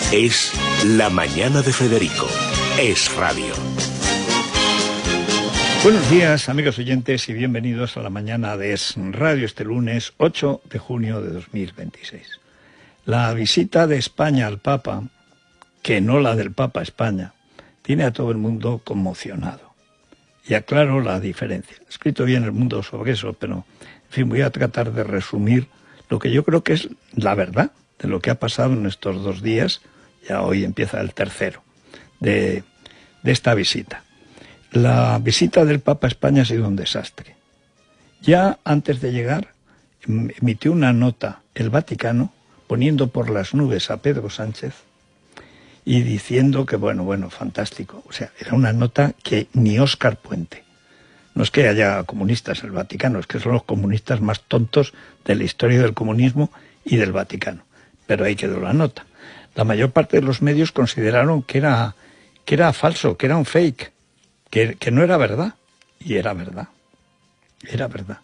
Es La Mañana de Federico. Es Radio. Buenos días, amigos oyentes, y bienvenidos a La Mañana de Es Radio este lunes 8 de junio de 2026. La visita de España al Papa, que no la del Papa a España, tiene a todo el mundo conmocionado. Y aclaro la diferencia. He escrito bien El Mundo sobre eso, pero, en fin, voy a tratar de resumir lo que yo creo que es la verdad de lo que ha pasado en estos 2 días. Ya hoy empieza el tercero de esta visita. La visita del Papa a España ha sido un desastre. Ya antes de llegar, emitió una nota el Vaticano poniendo por las nubes a Pedro Sánchez y diciendo que, bueno, fantástico. O sea, era una nota que ni Óscar Puente. No es que haya comunistas en el Vaticano, es que son los comunistas más tontos de la historia del comunismo y del Vaticano. Pero ahí quedó la nota. La mayor parte de los medios consideraron que era falso, que era un fake, que no era verdad. Y era verdad. Era verdad.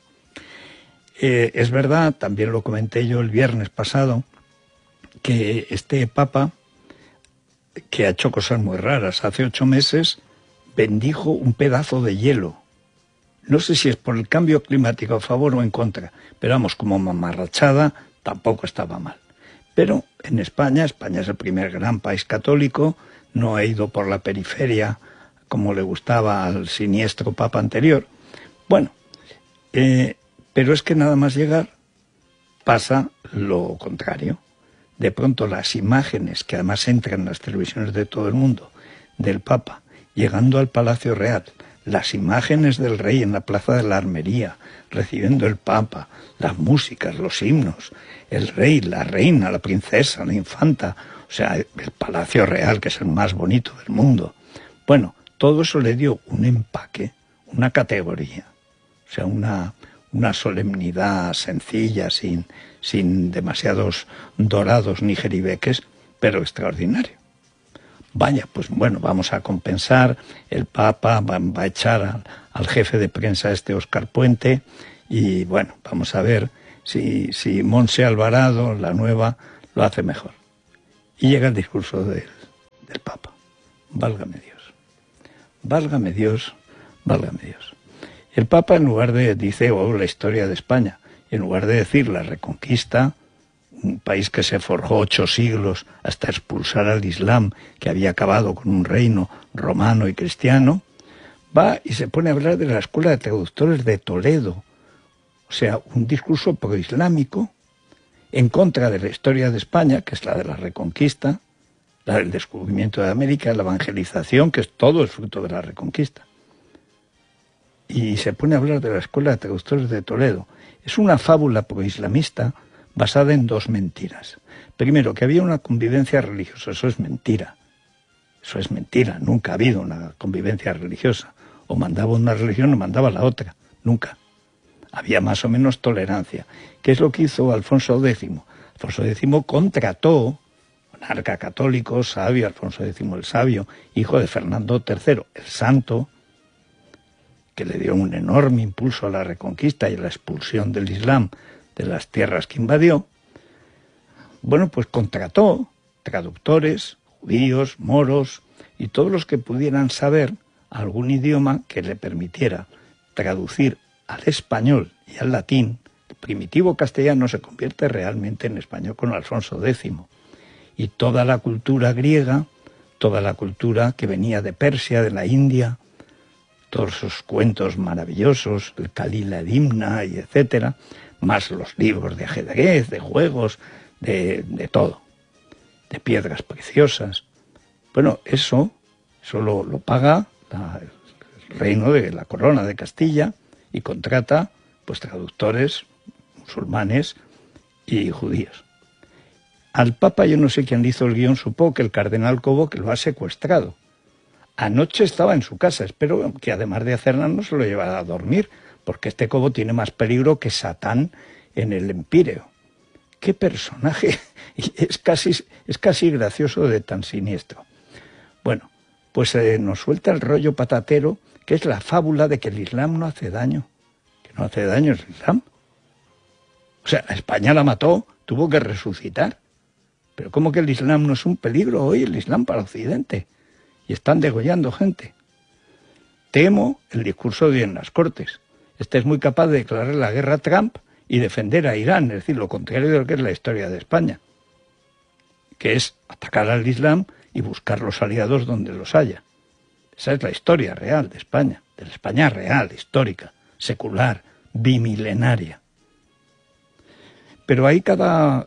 Es verdad, también lo comenté yo el viernes pasado, que este Papa, que ha hecho cosas muy raras, hace 8 meses bendijo un pedazo de hielo. No sé si es por el cambio climático a favor o en contra, pero vamos, como mamarrachada tampoco estaba mal. Pero en España es el primer gran país católico, no ha ido por la periferia como le gustaba al siniestro Papa anterior. Bueno, pero es que nada más llegar pasa lo contrario. De pronto las imágenes, que además entran en las televisiones de todo el mundo, del Papa llegando al Palacio Real, las imágenes del rey en la Plaza de la Armería, recibiendo el Papa, las músicas, los himnos, el rey, la reina, la princesa, la infanta, o sea, el Palacio Real, que es el más bonito del mundo. Bueno, todo eso le dio un empaque, una categoría, o sea, una solemnidad sencilla, sin demasiados dorados ni jeribeques, pero extraordinario. Vaya, pues bueno, vamos a compensar, el Papa va a echar al jefe de prensa Óscar Puente, y bueno, vamos a ver si Montse Alvarado, la nueva, lo hace mejor. Y llega el discurso del Papa. Válgame Dios. Válgame Dios, válgame Dios. El Papa, en lugar de, dice, la historia de España, en lugar de decir la Reconquista, un país que se forjó 8 siglos hasta expulsar al Islam, que había acabado con un reino romano y cristiano, va y se pone a hablar de la Escuela de Traductores de Toledo. O sea, un discurso proislámico en contra de la historia de España, que es la de la Reconquista, la del descubrimiento de América, la evangelización, que es todo el fruto de la Reconquista. Y se pone a hablar de la Escuela de Traductores de Toledo. Es una fábula proislamista basada en 2 mentiras. Primero, que había una convivencia religiosa. Eso es mentira. Eso es mentira. Nunca ha habido una convivencia religiosa. O mandaba una religión o mandaba la otra. Nunca. Había más o menos tolerancia. ¿Qué es lo que hizo Alfonso X? Alfonso X contrató, monarca católico, sabio, Alfonso X el Sabio, hijo de Fernando III, el Santo, que le dio un enorme impulso a la Reconquista y a la expulsión del Islam de las tierras que invadió. Bueno, pues contrató traductores, judíos, moros y todos los que pudieran saber algún idioma que le permitiera traducir al español y al latín. El primitivo castellano se convierte realmente en español con Alfonso X. Y toda la cultura griega, toda la cultura que venía de Persia, de la India, todos esos cuentos maravillosos, el Calila Dimna y etcétera, más los libros de ajedrez, de juegos, de todo, de piedras preciosas. Bueno, eso lo paga el reino de la Corona de Castilla y contrata pues traductores musulmanes y judíos. Al Papa yo no sé quién le hizo el guión, supongo que el cardenal Cobo, que lo ha secuestrado. Anoche estaba en su casa, espero que además de hacerla no se lo llevara a dormir, porque este Cobo tiene más peligro que Satán en el Empíreo. ¡Qué personaje! Es casi gracioso de tan siniestro. Bueno, pues nos suelta el rollo patatero, que es la fábula de que el Islam no hace daño. Que no hace daño el Islam. O sea, España la mató, tuvo que resucitar. Pero ¿cómo que el Islam no es un peligro hoy, el Islam para Occidente? Y están degollando gente. Temo el discurso de hoy en las Cortes. Este es muy capaz de declarar la guerra a Trump y defender a Irán, es decir, lo contrario de lo que es la historia de España, que es atacar al Islam y buscar los aliados donde los haya. Esa es la historia real de España, de la España real, histórica, secular, bimilenaria. Pero hay cada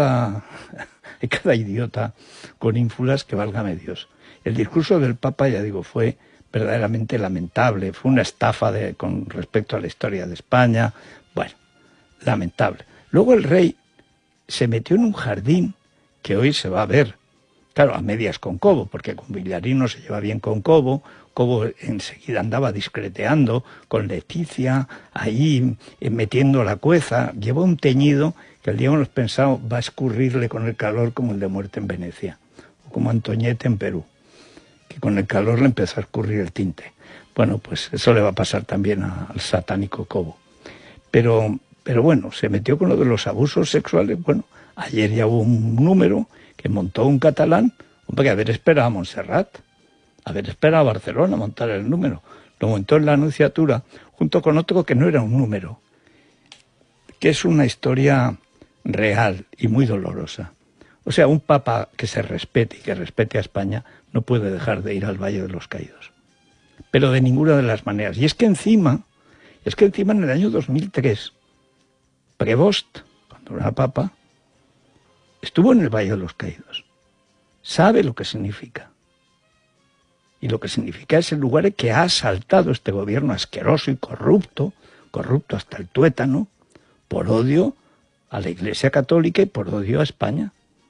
idiota con ínfulas que válgame Dios. El discurso del Papa, ya digo, fue verdaderamente lamentable, fue una estafa con respecto a la historia de España. Bueno, lamentable. Luego el rey se metió en un jardín que hoy se va a ver, claro, a medias con Cobo, porque con Villarino se lleva bien con Cobo. Cobo enseguida andaba discreteando con Leticia, ahí metiendo la cueza. Llevó un teñido que el día hemos pensado va a escurrirle con el calor como el de Muerte en Venecia, o como Antoñete en Perú, que con el calor le empezó a escurrir el tinte. Bueno, pues eso le va a pasar también al satánico Cobo. Pero bueno, se metió con lo de los abusos sexuales. Bueno, ayer ya hubo un número que montó un catalán, hombre, que haber esperado a Montserrat, haber esperado a Barcelona a montar el número. Lo montó en la Anunciatura, junto con otro que no era un número, que es una historia real y muy dolorosa. O sea, un papa que se respete y que respete a España no puede dejar de ir al Valle de los Caídos. Pero de ninguna de las maneras. Y es que encima en el año 2003, Prevost, cuando era papa, estuvo en el Valle de los Caídos. Sabe lo que significa. Y lo que significa es el lugar que ha asaltado este gobierno asqueroso y corrupto hasta el tuétano, por odio a la Iglesia Católica y por odio a España.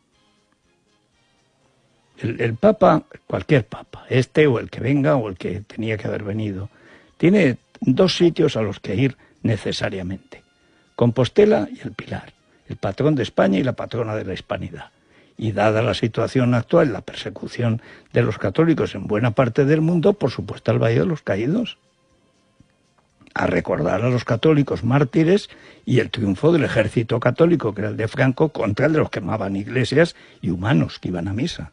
El Papa, cualquier Papa, este o el que venga o el que tenía que haber venido, tiene dos sitios a los que ir necesariamente: Compostela y el Pilar, el patrón de España y la patrona de la hispanidad. Y dada la situación actual, la persecución de los católicos en buena parte del mundo, por supuesto al Valle de los Caídos, a recordar a los católicos mártires y el triunfo del ejército católico, que era el de Franco, contra el de los que quemaban iglesias y humanos que iban a misa.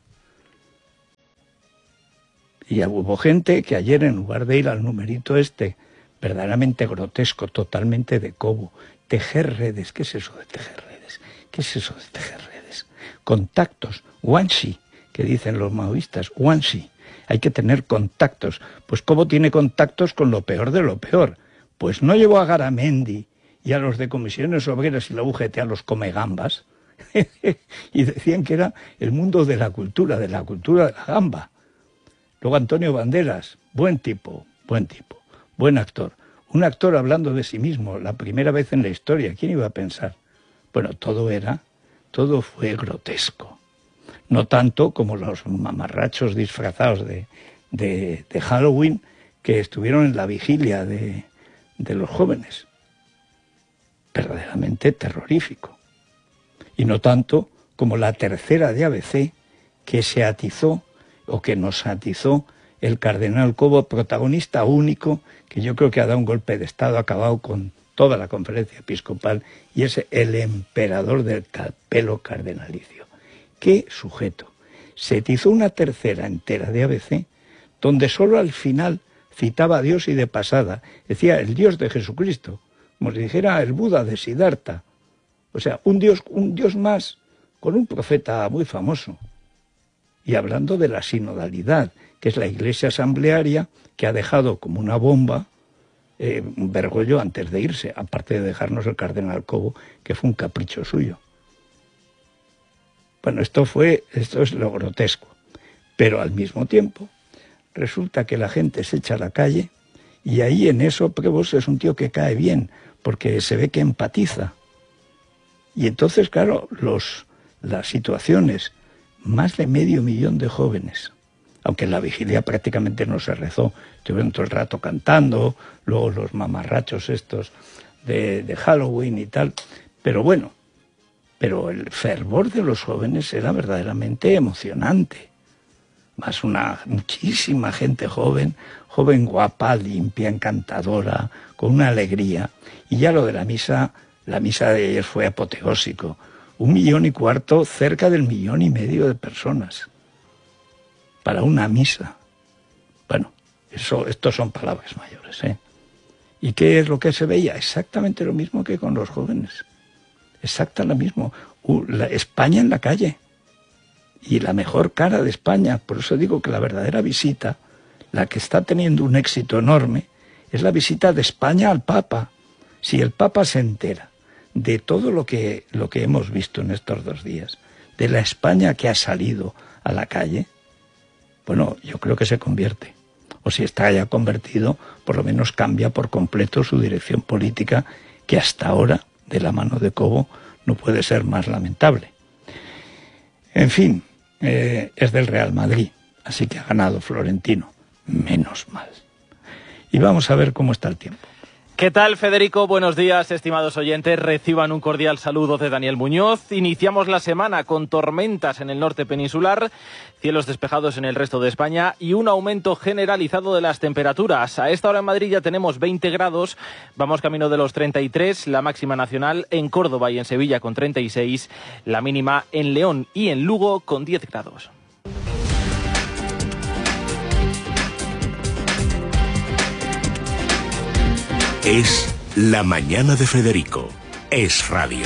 Y hubo gente que ayer, en lugar de ir al numerito verdaderamente grotesco, totalmente de Cobo, tejer redes. ¿Qué es eso de tejer redes? ¿Qué es eso de tejer redes? Contactos, wanshi, que dicen los maoístas, wanshi. Hay que tener contactos. Pues Cobo tiene contactos con lo peor de lo peor. Pues no llevó a Garamendi y a los de Comisiones Obreras y la UGT a los comegambas y decían que era el mundo de la cultura de la gamba. Luego Antonio Banderas, buen tipo, buen actor. Un actor hablando de sí mismo, la primera vez en la historia. ¿Quién iba a pensar? Bueno, todo fue grotesco. No tanto como los mamarrachos disfrazados de Halloween que estuvieron en la vigilia de los jóvenes. Verdaderamente terrorífico. Y no tanto como la tercera de ABC que se atizó o que nos atizó el cardenal Cobo, protagonista único, que yo creo que ha dado un golpe de Estado, ha acabado con toda la conferencia episcopal, y es el emperador del pelo cardenalicio. ¡Qué sujeto! Se atizó una tercera entera de ABC, donde solo al final citaba a Dios y de pasada decía el Dios de Jesucristo, como si dijera el Buda de Siddhartha. O sea, un Dios más, con un profeta muy famoso. Y hablando de la sinodalidad, que es la iglesia asamblearia que ha dejado como una bomba Bergoglio antes de irse, aparte de dejarnos el cardenal Cobo, que fue un capricho suyo. Bueno, esto es lo grotesco. Pero al mismo tiempo, resulta que la gente se echa a la calle y ahí en eso Prevost es un tío que cae bien, porque se ve que empatiza. Y entonces, claro, las situaciones, más de 500.000 de jóvenes, aunque en la vigilia prácticamente no se rezó, estuvieron todo el rato cantando, luego los mamarrachos estos de Halloween y tal, pero bueno, pero el fervor de los jóvenes era verdaderamente emocionante. Más muchísima gente joven guapa, limpia, encantadora, con una alegría. Y ya lo de la misa de ayer fue apoteósico. 1,25 millones, cerca del 1,5 millones de personas, para una misa. Bueno, estos son palabras mayores, ¿eh? ¿Y qué es lo que se veía? Exactamente lo mismo que con los jóvenes. Exactamente lo mismo. España en la calle. Y la mejor cara de España. Por eso digo que la verdadera visita, la que está teniendo un éxito enorme, es la visita de España al Papa. Si el Papa se entera de todo lo que hemos visto en estos 2 días, de la España que ha salido a la calle, bueno, yo creo que se convierte. O si está ya convertido, por lo menos cambia por completo su dirección política, que hasta ahora, de la mano de Cobo, no puede ser más lamentable. En fin, es del Real Madrid, así que ha ganado Florentino. Menos mal. Y vamos a ver cómo está el tiempo. ¿Qué tal, Federico? Buenos días, estimados oyentes. Reciban un cordial saludo de Daniel Muñoz. Iniciamos la semana con tormentas en el norte peninsular, cielos despejados en el resto de España y un aumento generalizado de las temperaturas. A esta hora en Madrid ya tenemos 20 grados, vamos camino de los 33, la máxima nacional en Córdoba y en Sevilla con 36, la mínima en León y en Lugo con 10 grados. Es La Mañana de Federico. Es Radio.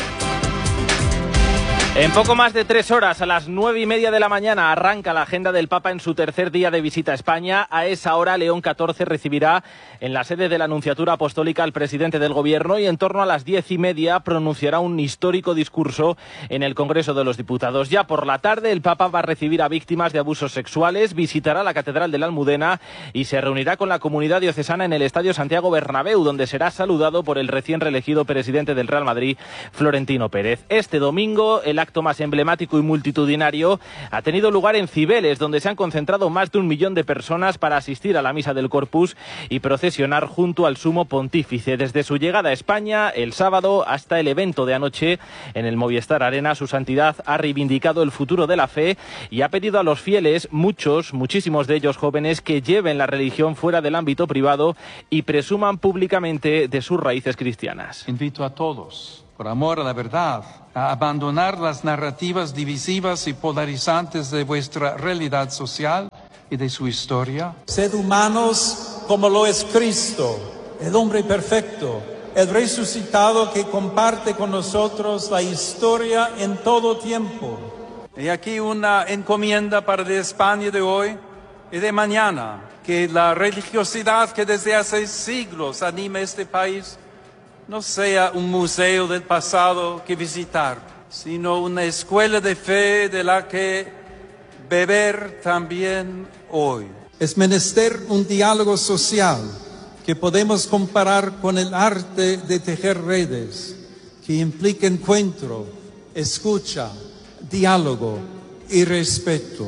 En poco más de 3 horas, a las 9:30 de la mañana, arranca la agenda del Papa en su tercer día de visita a España. A esa hora, León XIV recibirá en la sede de la Nunciatura Apostólica al presidente del Gobierno y en torno a las 10:30 pronunciará un histórico discurso en el Congreso de los Diputados. Ya por la tarde, el Papa va a recibir a víctimas de abusos sexuales, visitará la Catedral de la Almudena y se reunirá con la comunidad diocesana en el Estadio Santiago Bernabéu, donde será saludado por el recién reelegido presidente del Real Madrid, Florentino Pérez. Este domingo, el acto más emblemático y multitudinario ha tenido lugar en Cibeles, donde se han concentrado más de 1 millón de personas para asistir a la misa del Corpus y procesionar junto al Sumo Pontífice. Desde su llegada a España el sábado hasta el evento de anoche en el Movistar Arena, su santidad ha reivindicado el futuro de la fe y ha pedido a los fieles, muchísimos de ellos jóvenes, que lleven la religión fuera del ámbito privado y presuman públicamente de sus raíces cristianas. Invito a todos, por amor a la verdad, a abandonar las narrativas divisivas y polarizantes de vuestra realidad social y de su historia. Sed humanos como lo es Cristo, el hombre perfecto, el resucitado que comparte con nosotros la historia en todo tiempo. Y aquí una encomienda para la España de hoy y de mañana, que la religiosidad que desde hace siglos anima este país no sea un museo del pasado que visitar, sino una escuela de fe de la que beber también hoy. Es menester un diálogo social que podemos comparar con el arte de tejer redes, que implica encuentro, escucha, diálogo y respeto.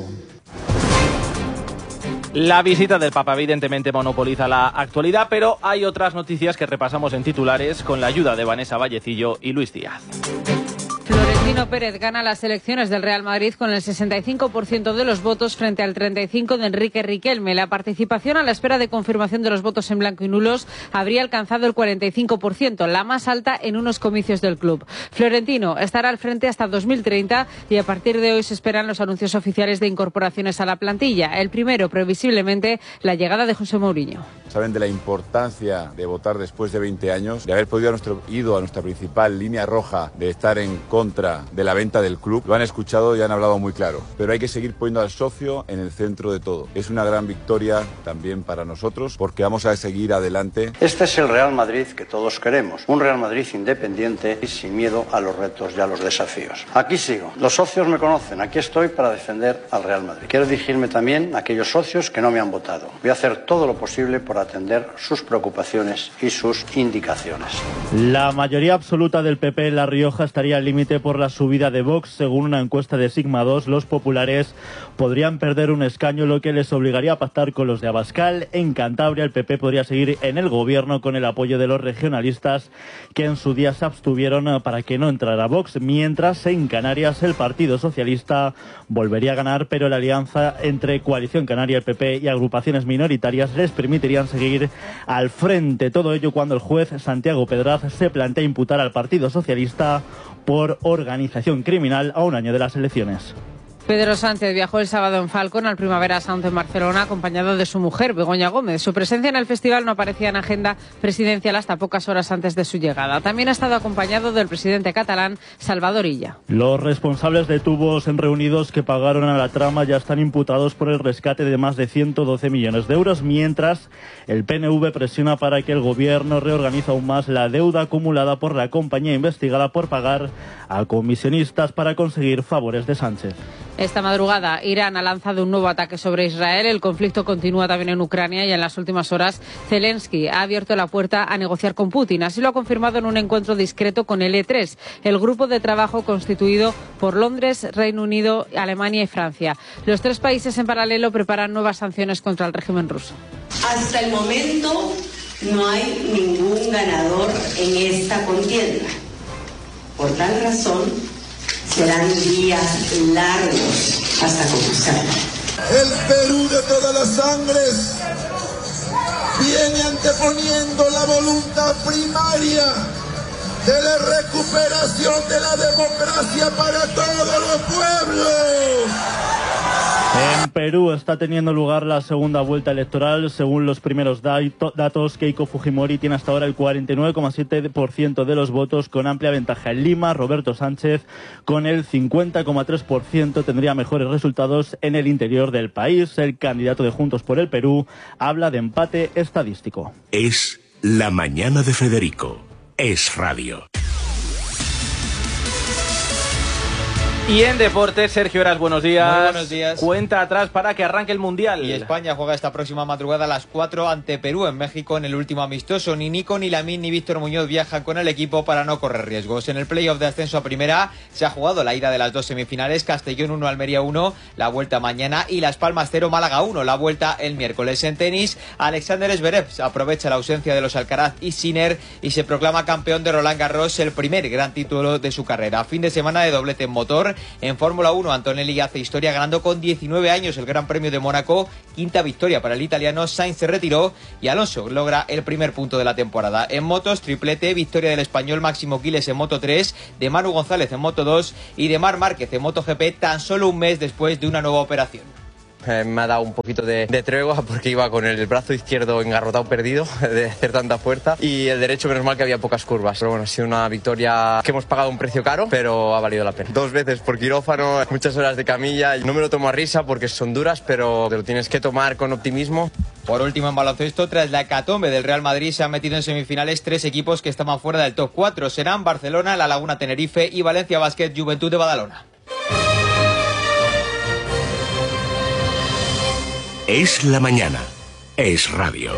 La visita del Papa evidentemente monopoliza la actualidad, pero hay otras noticias que repasamos en titulares con la ayuda de Vanessa Vallecillo y Luis Díaz. Florentino Pérez gana las elecciones del Real Madrid con el 65% de los votos frente al 35% de Enrique Riquelme. La participación a la espera de confirmación de los votos en blanco y nulos habría alcanzado el 45%, la más alta en unos comicios del club. Florentino estará al frente hasta 2030 y a partir de hoy se esperan los anuncios oficiales de incorporaciones a la plantilla. El primero, previsiblemente, la llegada de José Mourinho. Saben de la importancia de votar después de 20 años, de haber ido a nuestra principal línea roja, de estar en contra de la venta del club. Lo han escuchado y han hablado muy claro, pero hay que seguir poniendo al socio en el centro de todo. Es una gran victoria también para nosotros porque vamos a seguir adelante. Este es el Real Madrid que todos queremos, un Real Madrid independiente y sin miedo a los retos y a los desafíos. Aquí sigo, los socios me conocen, aquí estoy para defender al Real Madrid. Quiero dirigirme también a aquellos socios que no me han votado. Voy a hacer todo lo posible por atender sus preocupaciones y sus indicaciones. La mayoría absoluta del PP en La Rioja estaría al límite por la subida de Vox. Según una encuesta de Sigma 2, los populares podrían perder un escaño, lo que les obligaría a pactar con los de Abascal. En Cantabria, el PP podría seguir en el gobierno con el apoyo de los regionalistas, que en su día se abstuvieron para que no entrara Vox, mientras en Canarias el Partido Socialista volvería a ganar, pero la alianza entre Coalición Canaria, el PP y agrupaciones minoritarias les permitirían podrían seguir al frente. Todo ello cuando el juez Santiago Pedraz se plantea imputar al Partido Socialista por organización criminal a un año de las elecciones. Pedro Sánchez viajó el sábado en Falcon al Primavera Sound en Barcelona acompañado de su mujer, Begoña Gómez. Su presencia en el festival no aparecía en agenda presidencial hasta pocas horas antes de su llegada. También ha estado acompañado del presidente catalán, Salvador Illa. Los responsables de Tubos Reunidos que pagaron a la trama ya están imputados por el rescate de más de 112 millones de euros, mientras el PNV presiona para que el gobierno reorganice aún más la deuda acumulada por la compañía investigada por pagar a comisionistas para conseguir favores de Sánchez. Esta madrugada, Irán ha lanzado un nuevo ataque sobre Israel. El conflicto continúa también en Ucrania y en las últimas horas Zelensky ha abierto la puerta a negociar con Putin. Así lo ha confirmado en un encuentro discreto con el E3, el grupo de trabajo constituido por Londres, Reino Unido, Alemania y Francia. Los tres países en paralelo preparan nuevas sanciones contra el régimen ruso. Hasta el momento no hay ningún ganador en esta contienda. Por tal razón, serán días largos hasta conquistarla. El Perú de todas las sangres viene anteponiendo la voluntad primaria de la recuperación de la democracia para todos los pueblos. En Perú está teniendo lugar la segunda vuelta electoral. Según los primeros datos, Keiko Fujimori tiene hasta ahora el 49,7% de los votos, con amplia ventaja. En Lima, Roberto Sánchez, con el 50,3%, tendría mejores resultados en el interior del país. El candidato de Juntos por el Perú habla de empate estadístico. Es la mañana de Federico. Es radio. Y en deportes, Sergio Heras, buenos días. Muy buenos días. Cuenta atrás para que arranque el Mundial. Y España juega esta próxima madrugada a las 4 ante Perú en México en el último amistoso. Ni Nico, ni Lamine, ni Víctor Muñoz viajan con el equipo para no correr riesgos. En el playoff de ascenso a Primera se ha jugado la ida de las dos semifinales. Castellón 1, Almería 1, la vuelta mañana. Y Las Palmas 0, Málaga 1, la vuelta el miércoles. En tenis, Alexander Zverev aprovecha la ausencia de los Alcaraz y Sinner y se proclama campeón de Roland Garros, el primer gran título de su carrera. Fin de semana de doblete en motor. En Fórmula 1, Antonelli hace historia ganando con 19 años el Gran Premio de Mónaco. Quinta victoria para el italiano. Sainz se retiró y Alonso logra el primer punto de la temporada. En motos, triplete, victoria del español Máximo Quiles en Moto 3, de Manu González en Moto 2 y de Marc Márquez en MotoGP, tan solo un mes después de una nueva operación. Me ha dado un poquito de tregua porque iba con el brazo izquierdo engarrotado, perdido de hacer tanta fuerza, y el derecho menos mal que había pocas curvas. Pero bueno, ha sido una victoria que hemos pagado un precio caro, pero ha valido la pena. 2 veces por quirófano, muchas horas de camilla. No me lo tomo a risa porque son duras, pero te lo tienes que tomar con optimismo. Por último, en baloncesto, tras la hecatombe del Real Madrid, se han metido en semifinales 3 equipos que estaban fuera del top 4. Serán Barcelona, La Laguna Tenerife y Valencia Basket Juventud de Badalona. Es la mañana. Es radio.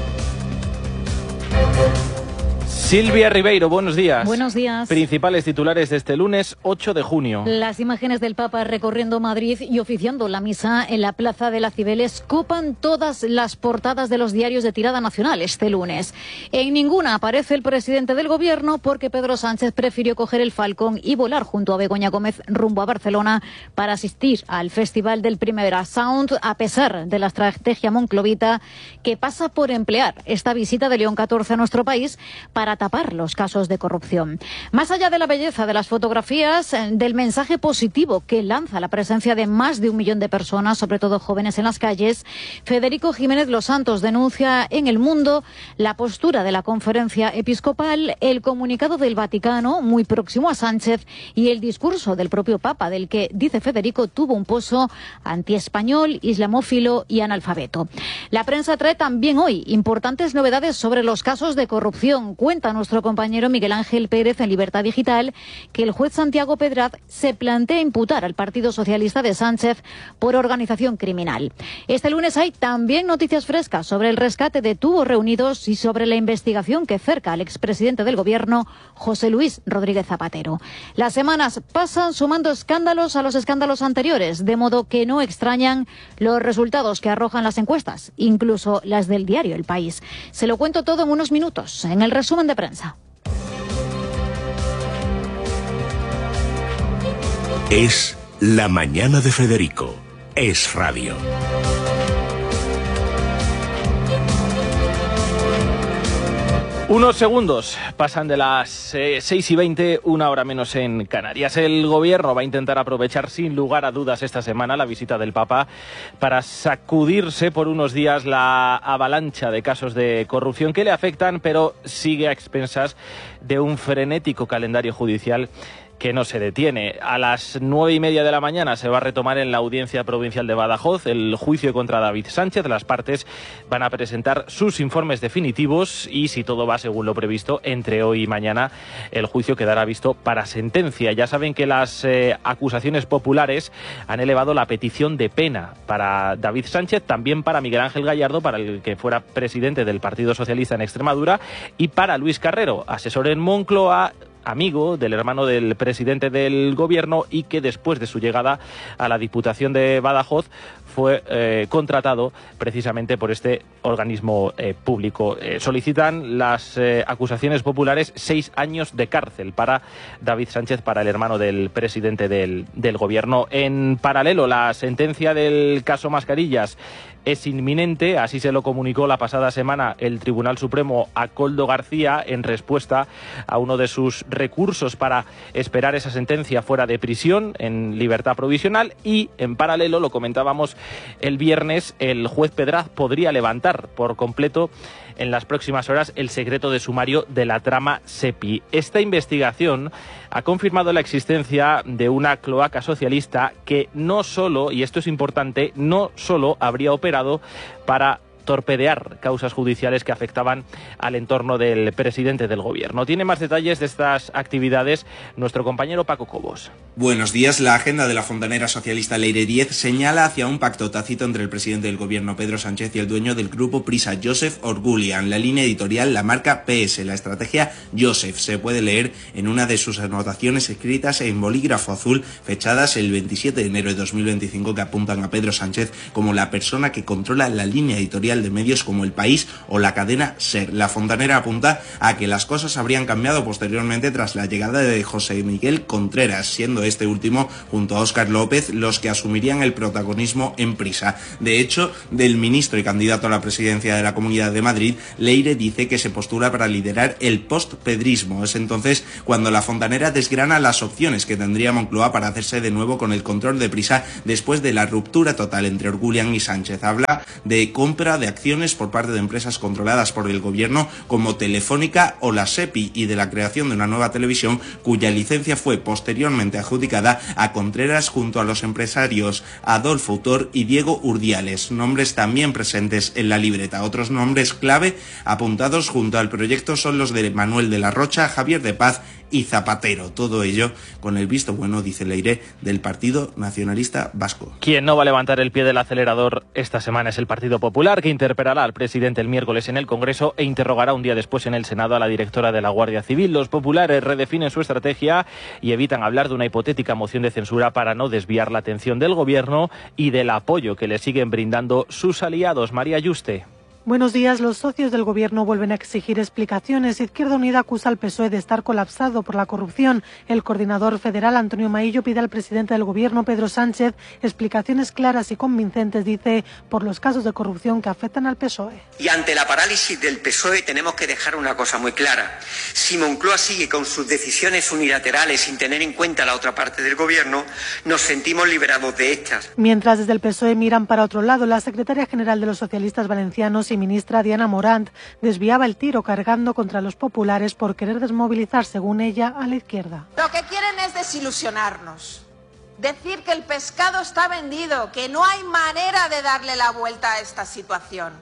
Silvia Ribeiro, buenos días. Buenos días. Principales titulares de este lunes 8 de junio. Las imágenes del Papa recorriendo Madrid y oficiando la misa en la Plaza de las Cibeles copan todas las portadas de los diarios de tirada nacional este lunes. En ninguna aparece el presidente del gobierno porque Pedro Sánchez prefirió coger el Falcón y volar junto a Begoña Gómez rumbo a Barcelona para asistir al Festival del Primavera Sound, a pesar de la estrategia monclovita que pasa por emplear esta visita de León XIV a nuestro país para tapar los casos de corrupción. Más allá de la belleza de las fotografías, del mensaje positivo que lanza la presencia de más de 1 millón de personas, sobre todo jóvenes en las calles, Federico Jiménez Los Santos denuncia en El Mundo la postura de la Conferencia Episcopal, el comunicado del Vaticano, muy próximo a Sánchez, y el discurso del propio Papa, del que, dice Federico, tuvo un pozo antiespañol, islamófilo y analfabeto. La prensa trae también hoy importantes novedades sobre los casos de corrupción. Cuenta nuestro compañero Miguel Ángel Pérez en Libertad Digital que el juez Santiago Pedraz se plantea imputar al Partido Socialista de Sánchez por organización criminal. Este lunes hay también noticias frescas sobre el rescate de Tubos Reunidos y sobre la investigación que cerca al expresidente del Gobierno, José Luis Rodríguez Zapatero. Las semanas pasan sumando escándalos a los escándalos anteriores, de modo que no extrañan los resultados que arrojan las encuestas, incluso las del diario El País. Se lo cuento todo en unos minutos, en el resumen de prensa. Es la mañana de Federico. Es radio. Unos segundos pasan de las 6:20, una hora menos en Canarias. El gobierno va a intentar aprovechar sin lugar a dudas esta semana la visita del Papa para sacudirse por unos días la avalancha de casos de corrupción que le afectan, pero sigue a expensas de un frenético calendario judicial que no se detiene. A las 9:30 de la mañana se va a retomar en la Audiencia Provincial de Badajoz el juicio contra David Sánchez. Las partes van a presentar sus informes definitivos y, si todo va según lo previsto, entre hoy y mañana el juicio quedará visto para sentencia. Ya saben que las acusaciones populares han elevado la petición de pena para David Sánchez, también para Miguel Ángel Gallardo, para el que fuera presidente del Partido Socialista en Extremadura, y para Luis Carrero, asesor en Moncloa, amigo del hermano del presidente del gobierno y que después de su llegada a la Diputación de Badajoz fue contratado precisamente por este organismo público. Solicitan las acusaciones populares 6 años de cárcel para David Sánchez, para el hermano del presidente del gobierno. En paralelo, la sentencia del caso Mascarillas es inminente, así se lo comunicó la pasada semana el Tribunal Supremo a Koldo García en respuesta a uno de sus recursos para esperar esa sentencia fuera de prisión, en libertad provisional. Y en paralelo, lo comentábamos el viernes, el juez Pedraz podría levantar por completo en las próximas horas el secreto de sumario de la trama SEPI. Esta investigación ha confirmado la existencia de una cloaca socialista que no solo, y esto es importante, no solo habría operado para torpedear causas judiciales que afectaban al entorno del presidente del gobierno. Tiene más detalles de estas actividades nuestro compañero Paco Cobos. Buenos días. La agenda de la fontanera socialista Leire Díez señala hacia un pacto tácito entre el presidente del gobierno Pedro Sánchez y el dueño del grupo Prisa, Joseph Orgulian. La línea editorial la marca PS. La estrategia Joseph se puede leer en una de sus anotaciones escritas en bolígrafo azul, fechadas el 27 de enero de 2025, que apuntan a Pedro Sánchez como la persona que controla la línea editorial de medios como El País o la cadena SER. La fontanera apunta a que las cosas habrían cambiado posteriormente tras la llegada de José Miguel Contreras, siendo este último, junto a Óscar López, los que asumirían el protagonismo en Prisa. De hecho, del ministro y candidato a la presidencia de la Comunidad de Madrid, Leire dice que se postula para liderar el postpedrismo. Es entonces cuando la fontanera desgrana las opciones que tendría Moncloa para hacerse de nuevo con el control de Prisa después de la ruptura total entre Orgulian y Sánchez. Habla de compra de acciones por parte de empresas controladas por el gobierno como Telefónica o la SEPI, y de la creación de una nueva televisión cuya licencia fue posteriormente adjudicada a Contreras junto a los empresarios Adolfo Autor y Diego Urdiales, nombres también presentes en la libreta. Otros nombres clave apuntados junto al proyecto son los de Manuel de la Rocha, Javier de Paz y Zapatero. Todo ello con el visto bueno, dice Leire, del Partido Nacionalista Vasco. Quien no va a levantar el pie del acelerador esta semana es el Partido Popular, que interpelará al presidente el miércoles en el Congreso e interrogará un día después en el Senado a la directora de la Guardia Civil. Los populares redefinen su estrategia y evitan hablar de una hipotética moción de censura para no desviar la atención del gobierno y del apoyo que le siguen brindando sus aliados. María Yuste. Buenos días. Los socios del Gobierno vuelven a exigir explicaciones. Izquierda Unida acusa al PSOE de estar colapsado por la corrupción. El coordinador federal, Antonio Maillo, pide al presidente del Gobierno, Pedro Sánchez, explicaciones claras y convincentes, dice, por los casos de corrupción que afectan al PSOE. Y ante la parálisis del PSOE tenemos que dejar una cosa muy clara. Si Moncloa sigue con sus decisiones unilaterales sin tener en cuenta la otra parte del Gobierno, nos sentimos liberados de estas. Mientras desde el PSOE miran para otro lado, la secretaria general de los socialistas valencianos y ministra Diana Morant desviaba el tiro cargando contra los populares por querer desmovilizar, según ella, a la izquierda. Lo que quieren es desilusionarnos, decir que el pescado está vendido, que no hay manera de darle la vuelta a esta situación.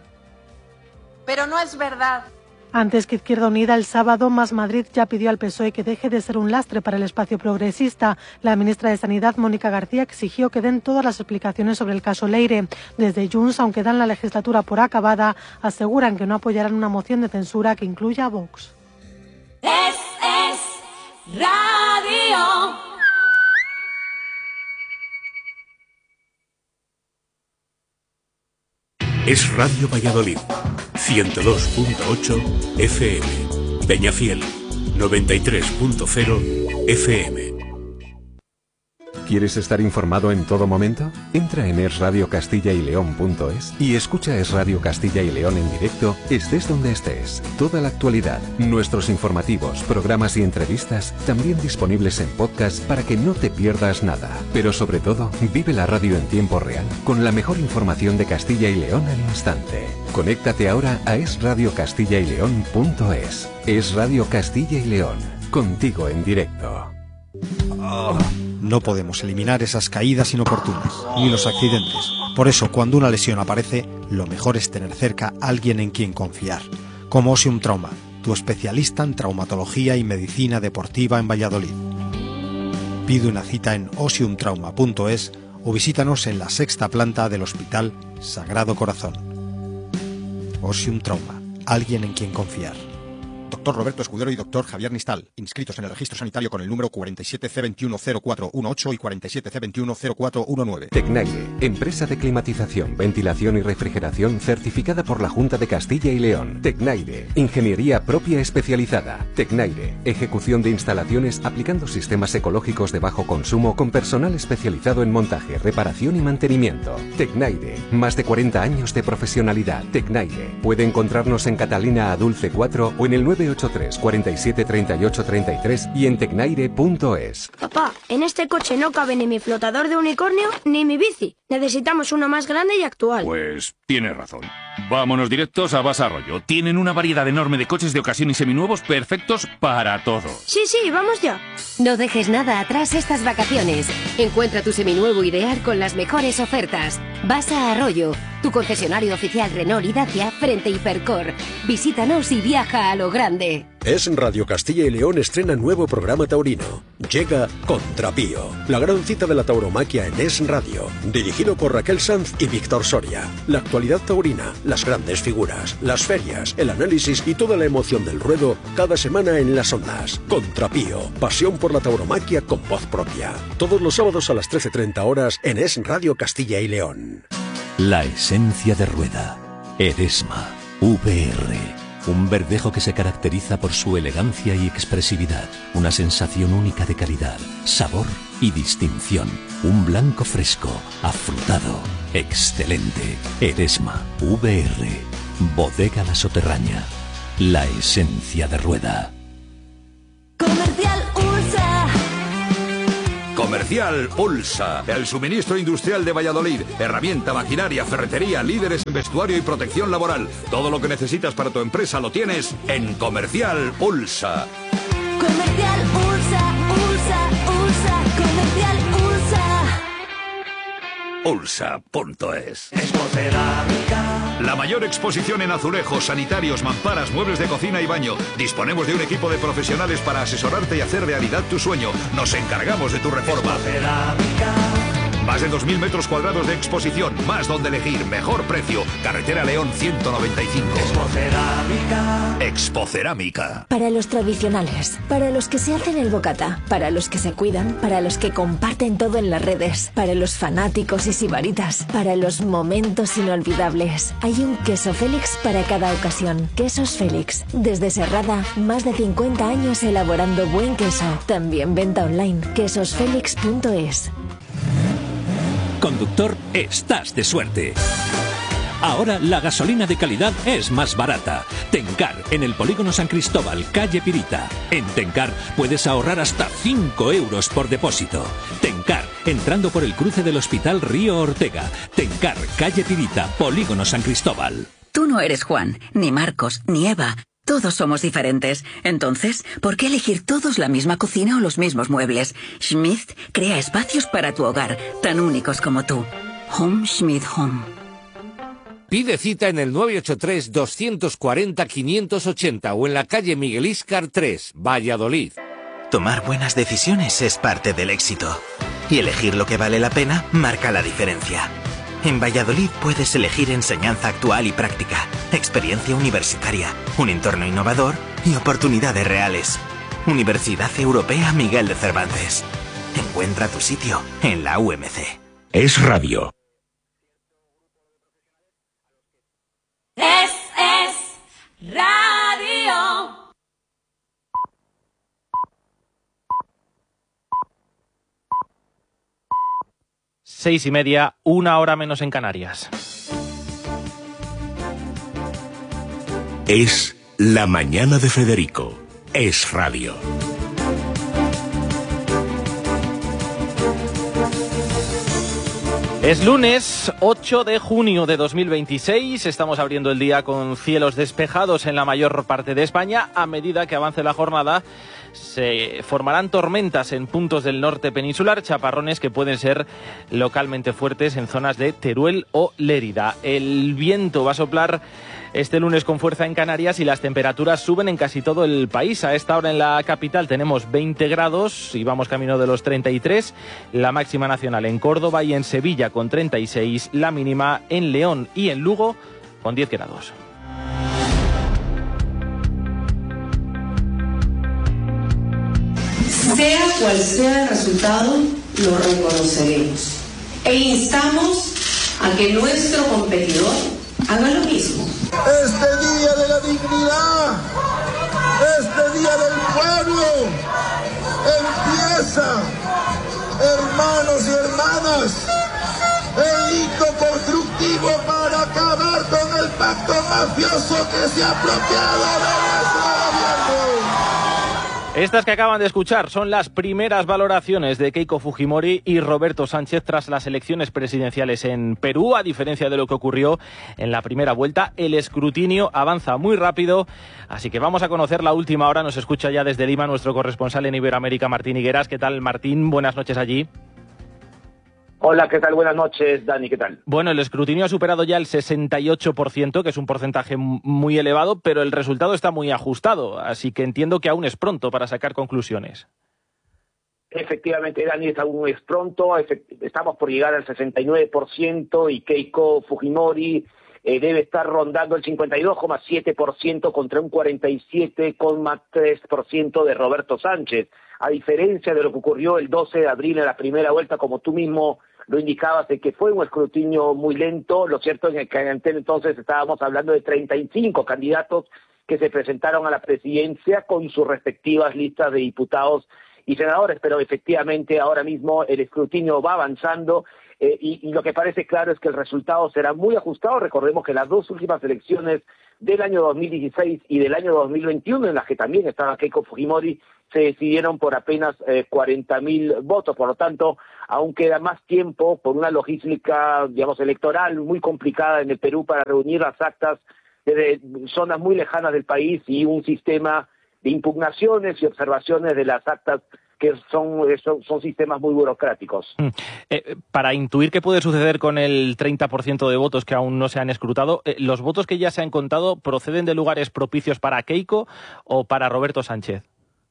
Pero no es verdad. Antes que Izquierda Unida, el sábado, Más Madrid ya pidió al PSOE que deje de ser un lastre para el espacio progresista. La ministra de Sanidad, Mónica García, exigió que den todas las explicaciones sobre el caso Leire. Desde Junts, aunque dan la legislatura por acabada, aseguran que no apoyarán una moción de censura que incluya a Vox. Es Radio. Es Radio Valladolid, 102.8 FM, Peñafiel, 93.0 FM. ¿Quieres estar informado en todo momento? Entra en esradiocastilla-y-león.es y escucha Es Radio Castilla y León en directo, estés donde estés. Toda la actualidad, nuestros informativos, programas y entrevistas, también disponibles en podcast para que no te pierdas nada. Pero sobre todo, vive la radio en tiempo real, con la mejor información de Castilla y León al instante. Conéctate ahora a esradiocastilla-y-león.es. Es Radio Castilla y León, contigo en directo. No podemos eliminar esas caídas inoportunas, ni los accidentes. Por eso, cuando una lesión aparece, lo mejor es tener cerca a alguien en quien confiar. Como Osium Trauma, tu especialista en traumatología y medicina deportiva en Valladolid. Pide una cita en osiumtrauma.es o visítanos en la 6ª planta del Hospital Sagrado Corazón. Osium Trauma, alguien en quien confiar. Doctor Roberto Escudero y Doctor Javier Nistal, inscritos en el registro sanitario con el número 47C210418 y 47C210419. Tecnaire, empresa de climatización, ventilación y refrigeración certificada por la Junta de Castilla y León. Tecnaire, ingeniería propia especializada. Tecnaire, ejecución de instalaciones aplicando sistemas ecológicos de bajo consumo con personal especializado en montaje, reparación y mantenimiento. Tecnaire, más de 40 años de profesionalidad. Tecnaire, puede encontrarnos en Catalina Adulce 4 o en el 983 47 38 33 y en tecnaire.es. Papá, en este coche no cabe ni mi flotador de unicornio ni mi bici. Necesitamos uno más grande y actual. Pues tienes razón. Vámonos directos a Basa Arroyo. Tienen una variedad enorme de coches de ocasión y seminuevos perfectos para todo. Sí, vamos ya. No dejes nada atrás estas vacaciones. Encuentra tu seminuevo ideal con las mejores ofertas. Basa Arroyo, tu concesionario oficial Renault y Dacia frente a Hipercor. Visítanos y viaja a lo grande. Es Radio Castilla y León estrena nuevo programa taurino. Llega Contrapío, la gran cita de la tauromaquia en Es Radio, dirigido por Raquel Sanz y Víctor Soria. La actualidad taurina, las grandes figuras, las ferias, el análisis y toda la emoción del ruedo cada semana en las ondas. Contrapío, pasión por la tauromaquia con voz propia. Todos los sábados a las 13:30 horas en Es Radio Castilla y León. La esencia de rueda. Eresma VR. Un verdejo que se caracteriza por su elegancia y expresividad. Una sensación única de calidad, sabor y distinción. Un blanco fresco, afrutado, excelente. Eresma VR. Bodega La Soterraña. La esencia de rueda. Comercial USA. Comercial Ulsa, el suministro industrial de Valladolid. Herramienta, maquinaria, ferretería, líderes en vestuario y protección laboral. Todo lo que necesitas para tu empresa lo tienes en Comercial Ulsa. Comercial USA, Comercial USA. Ulsa.es. La mayor exposición en azulejos, sanitarios, mamparas, muebles de cocina y baño. Disponemos de un equipo de profesionales para asesorarte y hacer realidad tu sueño. Nos encargamos de tu reforma. Más de 2.000 metros cuadrados de exposición, más donde elegir, mejor precio. Carretera León 195. Expocerámica. Para los tradicionales, para los que se hacen el bocata, para los que se cuidan, para los que comparten todo en las redes, para los fanáticos y sibaritas, para los momentos inolvidables. Hay un queso Félix para cada ocasión. Quesos Félix. Desde Serrada, más de 50 años elaborando buen queso. También venta online. quesosfelix.es. Conductor, estás de suerte. Ahora la gasolina de calidad es más barata. Tencar, en el Polígono San Cristóbal, calle Pirita. En Tencar puedes ahorrar hasta 5 euros por depósito. Tencar, entrando por el cruce del Hospital Río Ortega. Tencar, calle Pirita, Polígono San Cristóbal. Tú no eres Juan, ni Marcos, ni Eva. Todos somos diferentes. Entonces, ¿por qué elegir todos la misma cocina o los mismos muebles? Schmidt crea espacios para tu hogar, tan únicos como tú. Home Schmidt Home. Pide cita en el 983-240-580 o en la calle Miguel Íscar 3, Valladolid. Tomar buenas decisiones es parte del éxito. Y elegir lo que vale la pena marca la diferencia. En Valladolid puedes elegir enseñanza actual y práctica, experiencia universitaria, un entorno innovador y oportunidades reales. Universidad Europea Miguel de Cervantes. Encuentra tu sitio en la UMC. Es Radio. Es Radio. 6:30, 1 hora menos en Canarias. Es La Mañana de Federico. Es radio. Es lunes 8 de junio de 2026, estamos abriendo el día con cielos despejados en la mayor parte de España. A medida que avance la jornada se formarán tormentas en puntos del norte peninsular, chaparrones que pueden ser localmente fuertes en zonas de Teruel o Lérida. El viento va a soplar este lunes con fuerza en Canarias y las temperaturas suben en casi todo el país. A esta hora en la capital tenemos 20 grados y vamos camino de los 33. La máxima nacional en Córdoba y en Sevilla con 36. La mínima en León y en Lugo con 10 grados. Sea cual sea el resultado, lo reconoceremos. E instamos a que nuestro competidor haga lo mismo. Este día de la dignidad, este día del pueblo, empieza, hermanos y hermanas, el hito constructivo para acabar con el pacto mafioso que se ha apropiado de nuestro gobierno. Estas que acaban de escuchar son las primeras valoraciones de Keiko Fujimori y Roberto Sánchez tras las elecciones presidenciales en Perú. A diferencia de lo que ocurrió en la primera vuelta, el escrutinio avanza muy rápido, así que vamos a conocer la última hora. Nos escucha ya desde Lima nuestro corresponsal en Iberoamérica, Martín Higueras. ¿Qué tal, Martín? Buenas noches allí. Hola, ¿qué tal? Buenas noches, Dani, ¿qué tal? Bueno, el escrutinio ha superado ya el 68%, que es un porcentaje muy elevado, pero el resultado está muy ajustado, así que entiendo que aún es pronto para sacar conclusiones. Efectivamente, Dani, aún es pronto, estamos por llegar al 69% y Keiko Fujimori debe estar rondando el 52,7% contra un 47,3% de Roberto Sánchez. A diferencia de lo que ocurrió el 12 de abril en la primera vuelta, como tú mismo lo indicabas, de que fue un escrutinio muy lento. Lo cierto es que en aquel entonces estábamos hablando de 35 candidatos que se presentaron a la presidencia con sus respectivas listas de diputados y senadores, pero efectivamente ahora mismo el escrutinio va avanzando y lo que parece claro es que el resultado será muy ajustado. Recordemos que las dos últimas elecciones del año 2016 y del año 2021, en las que también estaba Keiko Fujimori, se decidieron por apenas 40.000 votos. Por lo tanto, aún queda más tiempo por una logística, digamos, electoral muy complicada en el Perú para reunir las actas desde zonas muy lejanas del país y un sistema de impugnaciones y observaciones de las actas que son sistemas muy burocráticos. Para intuir qué puede suceder con el 30% de votos que aún no se han escrutado, ¿los votos que ya se han contado proceden de lugares propicios para Keiko o para Roberto Sánchez?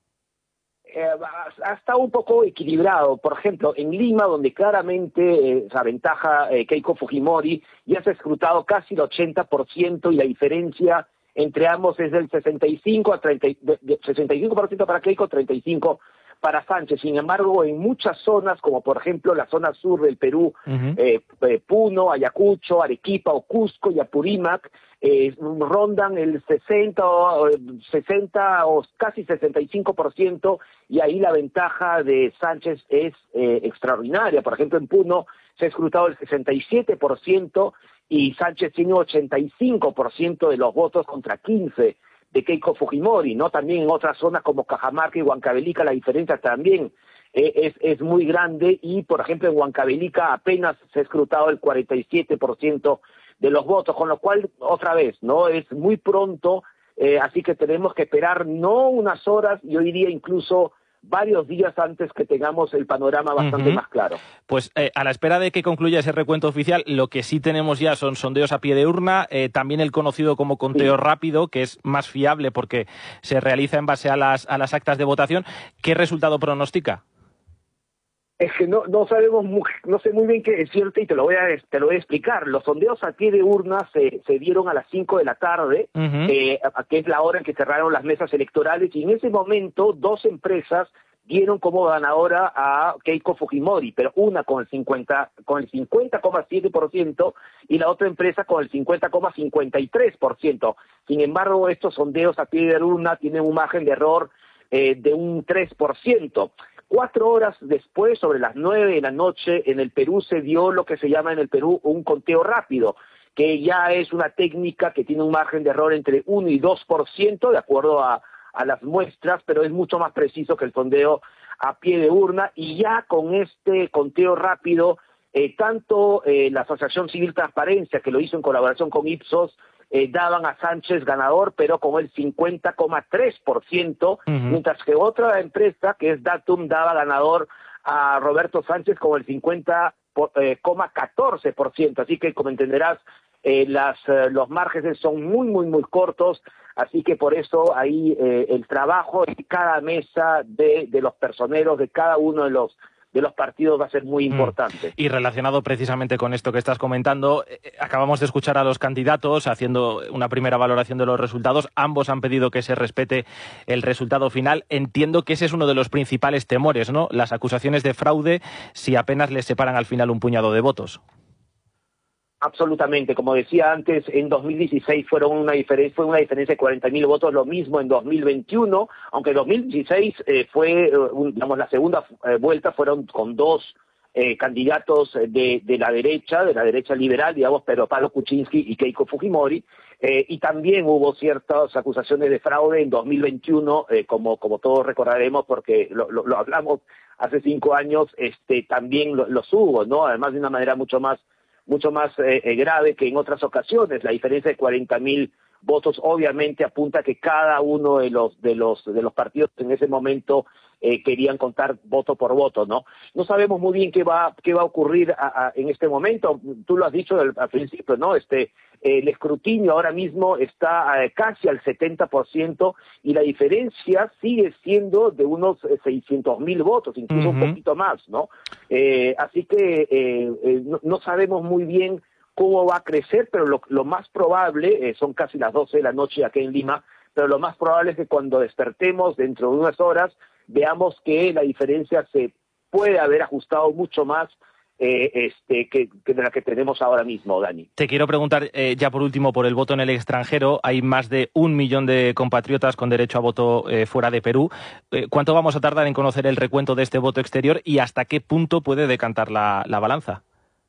Ha estado un poco equilibrado. Por ejemplo, en Lima, donde claramente aventaja Keiko Fujimori, ya se ha escrutado casi el 80% y la diferencia entre ambos es del 65% para Keiko, 35% para Sánchez. Sin embargo, en muchas zonas, como por ejemplo la zona sur del Perú, Puno, Ayacucho, Arequipa o Cusco y Apurímac, rondan el 60 o casi 65%, y ahí la ventaja de Sánchez es extraordinaria. Por ejemplo, en Puno se ha escrutado el 67% y Sánchez tiene 85% de los votos contra 15% de Keiko Fujimori, ¿no? También en otras zonas como Cajamarca y Huancavelica la diferencia también es muy grande, y por ejemplo en Huancavelica apenas se ha escrutado el 47% de los votos, con lo cual otra vez, ¿no? Es muy pronto, así que tenemos que esperar no unas horas, yo diría incluso varios días antes que tengamos el panorama bastante más claro. Pues a la espera de que concluya ese recuento oficial, lo que sí tenemos ya son sondeos a pie de urna, también el conocido como conteo rápido, que es más fiable porque se realiza en base a las actas de votación. ¿Qué resultado pronostica? Es que no sabemos, no sé muy bien qué decirte, y te lo voy a explicar. Los sondeos a pie de urna se dieron a las 5 de la tarde, que es la hora en que cerraron las mesas electorales, y en ese momento dos empresas dieron como ganadora a Keiko Fujimori, pero una con el 50,7% y la otra empresa con el 50,53%. Sin embargo, estos sondeos a pie de urna tienen un margen de error de un 3%. 4 horas después, sobre las 9 de la noche, en el Perú se dio lo que se llama en el Perú un conteo rápido, que ya es una técnica que tiene un margen de error entre 1 y 2%, de acuerdo a las muestras, pero es mucho más preciso que el sondeo a pie de urna, y ya con este conteo rápido, tanto la Asociación Civil Transparencia, que lo hizo en colaboración con Ipsos, daban a Sánchez ganador, pero con el 50,3%, mientras que otra empresa, que es Datum, daba ganador a Roberto Sánchez con el 50,14%. Así que, como entenderás, los márgenes son muy, muy, muy cortos, así que por eso ahí el trabajo en cada mesa de los personeros de cada uno de los partidos va a ser muy importante. Y relacionado precisamente con esto que estás comentando, acabamos de escuchar a los candidatos haciendo una primera valoración de los resultados. Ambos han pedido que se respete el resultado final. Entiendo que ese es uno de los principales temores, ¿no? Las acusaciones de fraude, si apenas les separan al final un puñado de votos. Absolutamente, como decía antes, en 2016 fue una diferencia de 40.000 votos, lo mismo en 2021, aunque en 2016 fue, la segunda vuelta fueron con dos candidatos de la derecha liberal, digamos, Pedro Pablo Kuczynski y Keiko Fujimori, y también hubo ciertas acusaciones de fraude en 2021, como todos recordaremos, porque lo hablamos hace 5 años, también los hubo, ¿no? Además de una manera mucho más grave que en otras ocasiones. La diferencia de 40.000 votos obviamente apunta a que cada uno de los partidos en ese momento querían contar voto por voto, ¿no? No sabemos muy bien qué va a ocurrir en este momento. Tú lo has dicho al principio, ¿no? El escrutinio ahora mismo está casi al 70% y la diferencia sigue siendo de unos 600.000 votos, incluso un poquito más, ¿no? Así que no sabemos muy bien cómo va a crecer, pero lo más probable, son casi las 12 de la noche aquí en Lima, pero lo más probable es que cuando despertemos dentro de unas horas veamos que la diferencia se puede haber ajustado mucho más que de la que tenemos ahora mismo, Dani. Te quiero preguntar ya por último por el voto en el extranjero. Hay más de 1 millón de compatriotas con derecho a voto fuera de Perú. ¿Cuánto vamos a tardar en conocer el recuento de este voto exterior y hasta qué punto puede decantar la balanza?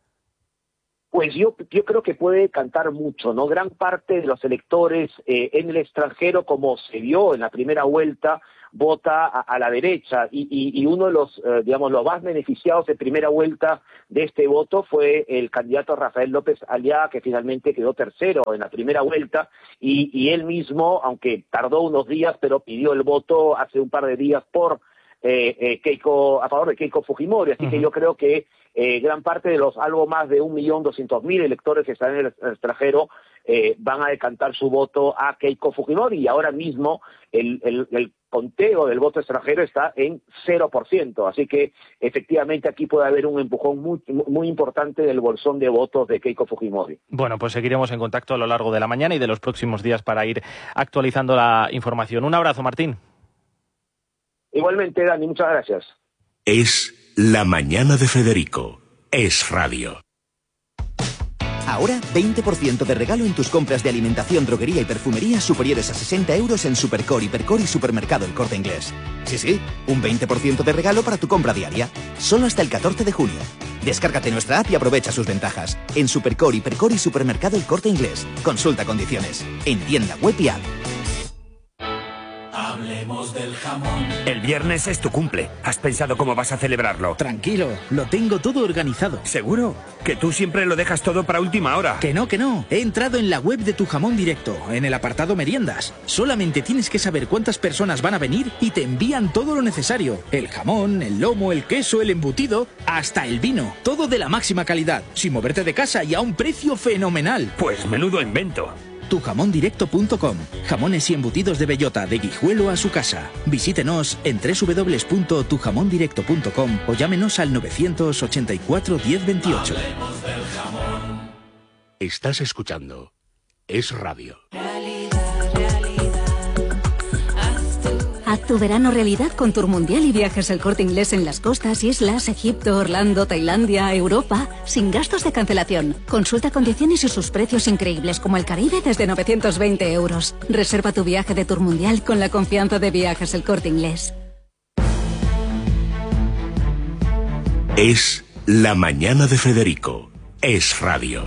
Pues yo creo que puede decantar mucho, ¿no? Gran parte de los electores en el extranjero, como se vio en la primera vuelta, vota a la derecha y uno de los, los más beneficiados de primera vuelta de este voto fue el candidato Rafael López Aliaga, que finalmente quedó tercero en la primera vuelta y él mismo, aunque tardó unos días, pero pidió el voto hace un par de días por a favor de Keiko Fujimori, así que yo creo que gran parte de los algo más de 1.200.000 electores que están en el extranjero van a decantar su voto a Keiko Fujimori y ahora mismo el conteo del voto extranjero está en 0%, así que efectivamente aquí puede haber un empujón muy importante del bolsón de votos de Keiko Fujimori. Bueno, pues seguiremos en contacto a lo largo de la mañana y de los próximos días para ir actualizando la información. Un abrazo, Martín. Igualmente, Dani, muchas gracias. Es La Mañana de Federico. Es radio. Ahora, 20% de regalo en tus compras de alimentación, droguería y perfumería superiores a 60 euros en Supercore, Hipercore y Supermercado El Corte Inglés. Sí, un 20% de regalo para tu compra diaria. Solo hasta el 14 de junio. Descárgate nuestra app y aprovecha sus ventajas. En Supercore, Hipercore y Supermercado El Corte Inglés. Consulta condiciones. En tienda web y app. Hablemos del jamón. El viernes es tu cumple. ¿Has pensado cómo vas a celebrarlo? Tranquilo, lo tengo todo organizado. ¿Seguro? Que tú siempre lo dejas todo para última hora. Que no. He entrado en la web de Tu Jamón Directo, en el apartado meriendas. Solamente tienes que saber cuántas personas van a venir y te envían todo lo necesario. El jamón, el lomo, el queso, el embutido, hasta el vino. Todo de la máxima calidad, sin moverte de casa y a un precio fenomenal. Pues menudo invento. Tujamondirecto.com. Jamones y embutidos de bellota, de Guijuelo a su casa. Visítenos en www.tujamondirecto.com o llámenos al 984 1028. Estás escuchando Es Radio. Haz tu verano realidad con Tour Mundial y Viajes El Corte Inglés en las costas, islas, Egipto, Orlando, Tailandia, Europa, sin gastos de cancelación. Consulta condiciones y sus precios increíbles como el Caribe desde 920 euros. Reserva tu viaje de Tour Mundial con la confianza de Viajes El Corte Inglés. Es La Mañana de Federico. Es radio.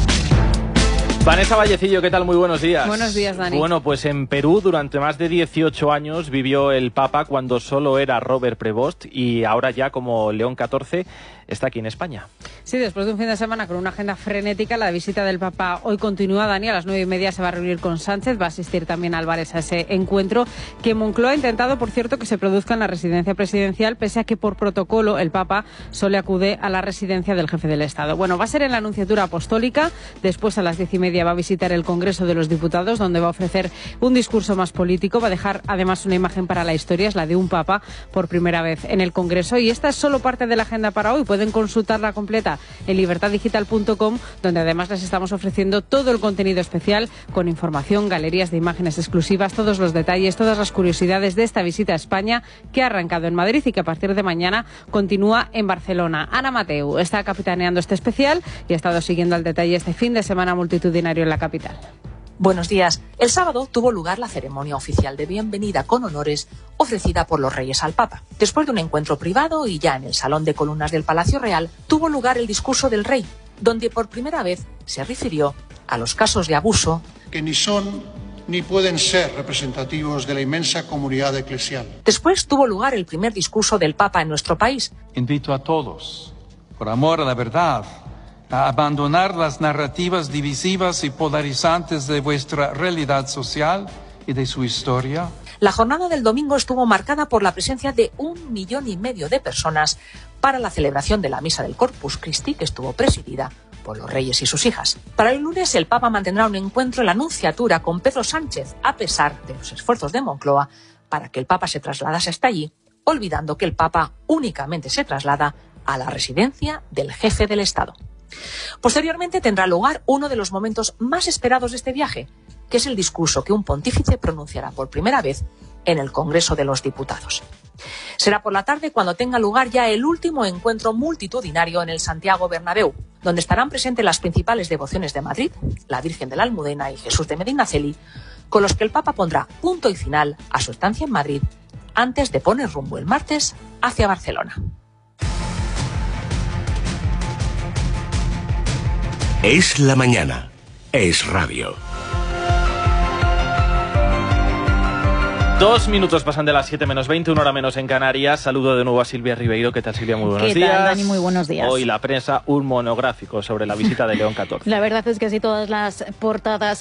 Vanessa Vallecillo, ¿qué tal? Muy buenos días. Buenos días, Dani. Bueno, pues en Perú durante más de 18 años vivió el Papa cuando solo era Robert Prevost y ahora ya como León XIV está aquí en España. Sí, después de un fin de semana con una agenda frenética, la visita del Papa hoy continúa. Dani, a las 9:30 se va a reunir con Sánchez, va a asistir también Álvarez a ese encuentro que Moncloa ha intentado, por cierto, que se produzca en la residencia presidencial, pese a que por protocolo el Papa solo acude a la residencia del jefe del Estado. Bueno, va a ser en la Anunciatura Apostólica, después a las 10:30 va a visitar el Congreso de los Diputados, donde va a ofrecer un discurso más político, va a dejar además una imagen para la historia, es la de un Papa por primera vez en el Congreso, y esta es solo parte de la agenda para hoy. Pueden consultarla completa en libertaddigital.com, donde además les estamos ofreciendo todo el contenido especial con información, galerías de imágenes exclusivas, todos los detalles, todas las curiosidades de esta visita a España que ha arrancado en Madrid y que a partir de mañana continúa en Barcelona. Ana Mateu está capitaneando este especial y ha estado siguiendo al detalle este fin de semana multitudinario en la capital. Buenos días. El sábado tuvo lugar la ceremonia oficial de bienvenida con honores ofrecida por los Reyes al Papa. Después de un encuentro privado y ya en el Salón de Columnas del Palacio Real, tuvo lugar el discurso del Rey, donde por primera vez se refirió a los casos de abuso que ni son ni pueden ser representativos de la inmensa comunidad eclesial. Después tuvo lugar el primer discurso del Papa en nuestro país. Invito a todos, por amor a la verdad, a abandonar las narrativas divisivas y polarizantes de vuestra realidad social y de su historia. La jornada del domingo estuvo marcada por la presencia de 1,5 millones de personas para la celebración de la misa del Corpus Christi, que estuvo presidida por los reyes y sus hijas. Para el lunes, el Papa mantendrá un encuentro en la Anunciatura con Pedro Sánchez, a pesar de los esfuerzos de Moncloa para que el Papa se trasladase hasta allí, olvidando que el Papa únicamente se traslada a la residencia del jefe del Estado. Posteriormente tendrá lugar uno de los momentos más esperados de este viaje, que es el discurso que un pontífice pronunciará por primera vez en el Congreso de los Diputados. Será por la tarde cuando tenga lugar ya el último encuentro multitudinario en el Santiago Bernabéu, donde estarán presentes las principales devociones de Madrid, la Virgen de la Almudena y Jesús de Medinaceli, con los que el Papa pondrá punto y final a su estancia en Madrid antes de poner rumbo el martes hacia Barcelona. Es la mañana. Es radio. 2 minutos pasan de las 7 menos 20, 1 hora menos en Canarias. Saludo de nuevo a Silvia Ribeiro. ¿Qué tal, Silvia? Muy buenos días. ¿Qué tal, Dani? Muy buenos días. Hoy la prensa, un monográfico sobre la visita de León XIV. La verdad es que sí, todas las portadas